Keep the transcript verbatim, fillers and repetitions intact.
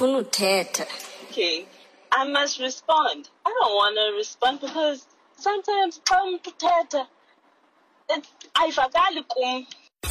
ngifuna uthetha. Okay, I must respond. I don't want to respond because sometimes xa umuntu uthetha ayivakali kum.